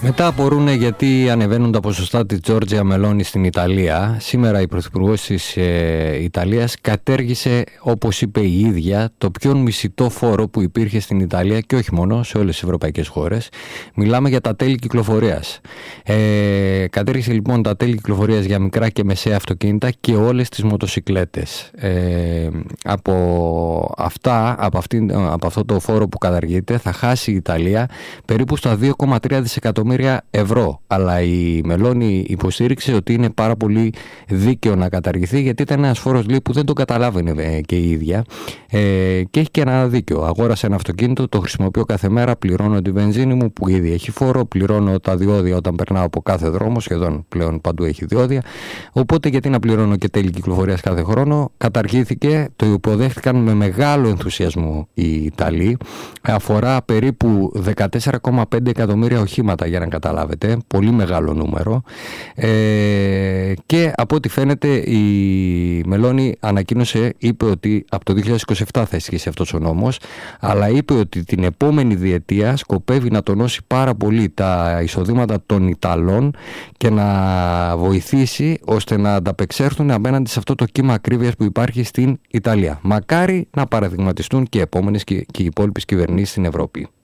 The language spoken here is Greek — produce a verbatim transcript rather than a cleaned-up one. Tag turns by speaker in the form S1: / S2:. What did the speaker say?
S1: Μετά απορούν γιατί ανεβαίνουν τα ποσοστά της Τζόρτζια Μελόνι στην Ιταλία. Σήμερα η πρωθυπουργός της ε, Ιταλίας κατέργησε, όπως είπε η ίδια, το πιο μισητό φόρο που υπήρχε στην Ιταλία και όχι μόνο, σε όλες τις ευρωπαϊκές χώρες. Μιλάμε για τα τέλη κυκλοφορίας. Ε, κατέργησε λοιπόν τα τέλη κυκλοφορίας για μικρά και μεσαία αυτοκίνητα και όλες τις μοτοσικλέτες. Ε, από, αυτά, από, αυτή, από αυτό το φόρο που καταργείται θα χάσει η Ιταλία περίπου στα δύο κόμμα τρία δισεκατομμύρια ευρώ, αλλά η Μελόνι υποστήριξε ότι είναι πάρα πολύ δίκαιο να καταργηθεί, γιατί ήταν ένας φόρος λέει, που δεν το καταλάβαινε και η ίδια ε, και έχει και ένα δίκαιο. Αγόρασα ένα αυτοκίνητο, το χρησιμοποιώ κάθε μέρα, πληρώνω τη βενζίνη μου που ήδη έχει φόρο, πληρώνω τα διόδια όταν περνάω από κάθε δρόμο, σχεδόν πλέον παντού έχει διόδια, οπότε γιατί να πληρώνω και τέλη κυκλοφορίας κάθε χρόνο. Καταργήθηκε, το υποδέχτηκαν με μεγάλο ενθουσιασμό οι Ιταλοί, αφορά περίπου δεκατέσσερα κόμμα πέντε εκατομμύρια οχήματα για να καταλάβετε, πολύ μεγάλο νούμερο, ε, και από ό,τι φαίνεται η Μελόνι ανακοίνωσε, είπε ότι από το δύο χιλιάδες είκοσι επτά θα ισχύσει αυτός ο νόμος, αλλά είπε ότι την επόμενη διετία σκοπεύει να τονώσει πάρα πολύ τα εισοδήματα των Ιταλών και να βοηθήσει ώστε να ανταπεξέλθουν απέναντι σε αυτό το κύμα ακρίβειας που υπάρχει στην Ιταλία. Μακάρι να παραδειγματιστούν και οι επόμενες και οι υπόλοιπες κυβερνήσεις στην Ευρώπη.